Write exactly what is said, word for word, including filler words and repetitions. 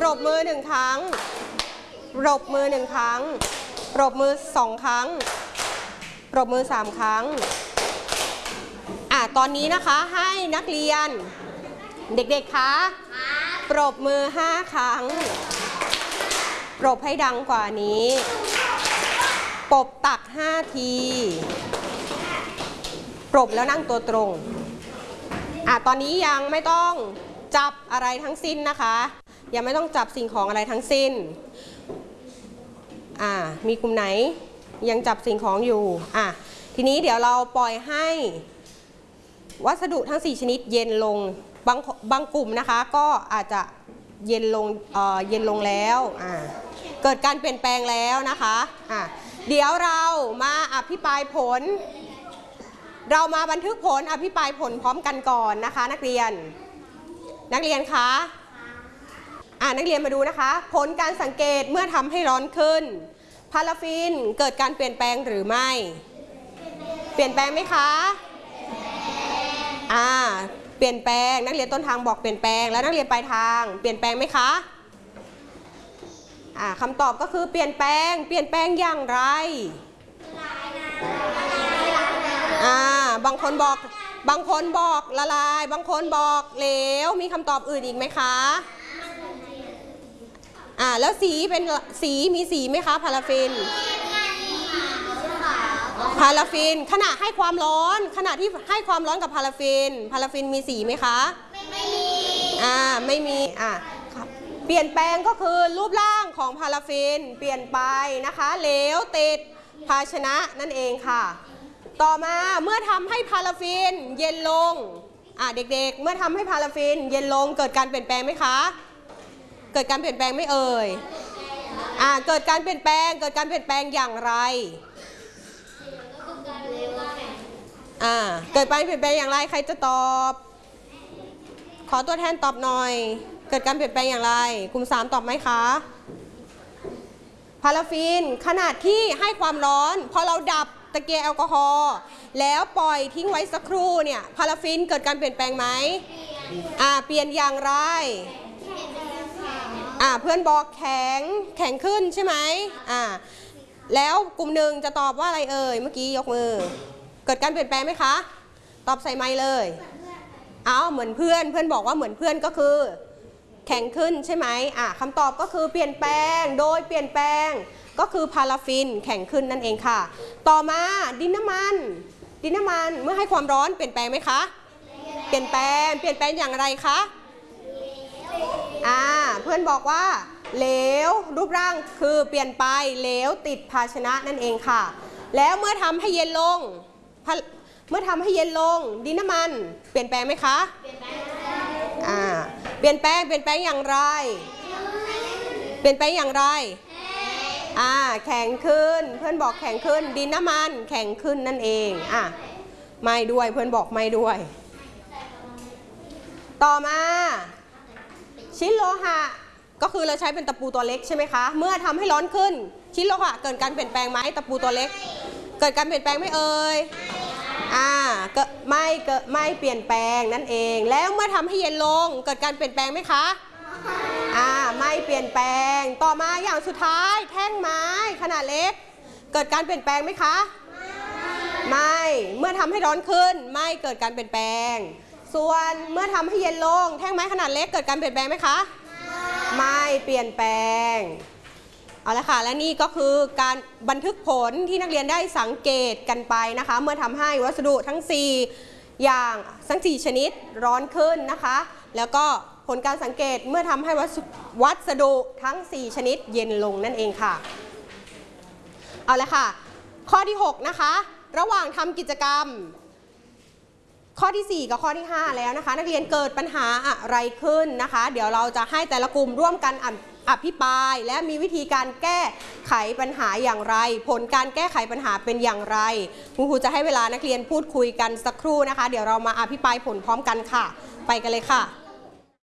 รบมือหนึ่งครั้งปรบมือหนึ่งครั้งปรบมือสองครั้งปรบมือสามครั้งอ่ะตอนนี้นะคะให้นักเรียนเด็กๆคะปรบมือห้าครั้งปรบให้ดังกว่านี้ปรบตักห้าทีปรบแล้วนั่งตัวตรงอ่ะตอนนี้ยังไม่ต้องจับอะไรทั้งสิ้นนะคะยังไม่ต้องจับสิ่งของอะไรทั้งสิ้นอ่ามีกลุ่มไหนยังจับสิ่งของอยู่อ่ะทีนี้เดี๋ยวเราปล่อยให้วัสดุทั้งสี่ชนิดเย็นลงบางบางกลุ่มนะคะก็อาจจะเย็นลงเอ่อเย็นลงแล้วอ่าเกิดการเปลี่ยนแปลงแล้วนะคะอ่ะเดี๋ยวเรามาอภิปรายผลเรามาบันทึกผลอภิปรายผลพร้อมกันก่อนนะคะนักเรียนนักเรียนคะอ่านักเรียนมาดูนะคะผลการสังเกตเมื่อทำให้ร้อนขึ้นพาราฟินเกิดการเปลี่ยนแปลงหรือไม่เปลี่ยนแปลงไหมคะอ่าเปลี่ยนแปลงนักเรียนต้นทางบอกเปลี่ยนแปลงแล้วนักเรียนปลายทางเปลี่ยนแปลงไหมคะอ่าคำตอบก็คือเปลี่ยนแปลงเปลี่ยนแปลงอย่างไรอ่าบางคนบอกบางคนบอกละลายบางคนบอกเหลวมีคำตอบอื่นอีกไหมคะอ่าแล้วสีเป็นสีมีสีไหมคะพาราฟินพาราฟินขณะให้ความร้อนขณะที่ให้ความร้อนกับพาราฟินพาราฟินมีสีไหมคะไม่มีอ่าไม่มีอ่าเปลี่ยนแปลงก็คือรูปร่างของพาราฟินเปลี่ยนไปนะคะเหลวติดภาชนะนั่นเองค่ะต่อมาเมื่อทำให้พาราฟินเย็นลงอ่าเด็กๆเมื่อทำให้พาราฟินเย็นลงเกิดการเปลี่ยนแปลงไหมคะเกิดการเปลี่ยนแปลงไม่เอ่ยอ่าเกิดการเปลี่ยนแปลงเกิดการเปลี่ยนแปลงอย่างไรอ่าเกิดการเปลี่ยนแปลงอย่างไรใครจะตอบขอตัวแทนตอบหน่อยเกิดการเปลี่ยนแปลงอย่างไรกลุ่มสามตอบไหมคะพาราฟินขนาดที่ให้ความร้อนพอเราดับตะเกียงแอลกอฮอล์แล้วปล่อยทิ้งไว้สักครู่เนี่ยพาราฟินเกิดการเปลี่ยนแปลงไหมอ่าเปลี่ยนอย่างไรอ่าเพื่อนบอกแข็งแข็งขึ้นใช่ไหมอ่าแล้วกลุ่มหนึ่งจะตอบว่าอะไรเอ่ยเมื่อกี้ยกมือเกิดการเปลี่ยนแปลงไหมคะตอบใส่ไมค์เลยเอาเหมือนเพื่อนเพื่อนบอกว่าเหมือนเพื่อนก็คือแข็งขึ้นใช่ไหมอ่าคำตอบก็คือเปลี่ยนแปลงโดยเปลี่ยนแปลงก็คือพาราฟินแข็งขึ้นนั่นเองค่ะต่อมาดินน้ำมันดินน้ำมันเมื่อให้ความร้อนเปลี่ยนแปลงไหมคะเปลี่ยนแปลงเปลี่ยนแปลงอย่างไรคะอ่าเพื่อนบอกว่าเหลวรูปร่างคือเปลี่ยนไปเหลวติดภาชนะนั่นเองค่ะแล้วเมื่อทำให้เย็นลงเมื่อทำให้เย็นลงดินน้ำมันเปลี่ยนแปลงไหมคะเปลี่ยนแปลงอ่าเปลี่ยนแปลงเปลี่ยนแปลงอย่างไรเปลี่ยนแปลงอย่างไรอ่าแข็งขึ้นเพื่อนบอกแข็งขึ้นดินน้ำมันแข็งขึ้นนั่นเองอ่ะไม่ด้วยเพื่อนบอกไม่ด้วยต่อมาชิ้นโลหะก็คือเราใช้เป็นตะปูตัวเล็กใช่ไหมคะเมื่อทำให้ร้อนขึ้นชิ้นโลหะเกิดการเปลี่ยนแปลงไหมตะปูตัวเล็กเกิดการเปลี่ยนแปลงไม่เอ่ยอ่าเกิดไม่เกิดไม่เปลี่ยนแปลงนั่นเองแล้วเมื่อทำให้เย็นลงเกิดการเปลี่ยนแปลงไหมคะอ่าไม่เปลี่ยนแปลงต่อมาอย่างสุดท้ายแท่งไม้ขนาดเล็กเกิดการเปลี่ยนแปลงไหมคะไม่เมื่อทำให้ร้อนขึ้นไม่เกิดการเปลี่ยนแปลงส่วนเมื่อทำให้เย็นลงแท่งไม้ขนาดเล็กเกิดการเปลี่ยนแปลงไหมคะไม่เปลี่ยนแปลงเอาละค่ะและนี่ก็คือการบันทึกผลที่นักเรียนได้สังเกตกันไปนะคะเมื่อทำให้วัสดุทั้งสี่อย่างทั้งสี่ชนิดร้อนขึ้นนะคะแล้วก็ผลการสังเกตเมื่อทำให้วัสดุทั้งสี่ชนิดเย็นลงนั่นเองค่ะเอาละค่ะข้อที่หกนะคะระหว่างทำกิจกรรมข้อที่สี่กับข้อที่ห้าแล้วนะคะนักเรียนเกิดปัญหาอะไรขึ้นนะคะเดี๋ยวเราจะให้แต่ละกลุ่มร่วมกันอภิปรายและมีวิธีการแก้ไขปัญหาอย่างไรผลการแก้ไขปัญหาเป็นอย่างไรคุณครูจะให้เวลานักเรียนพูดคุยกันสักครู่นะคะเดี๋ยวเรามาอภิปรายผลพร้อมกันค่ะไปกันเลยค่ะ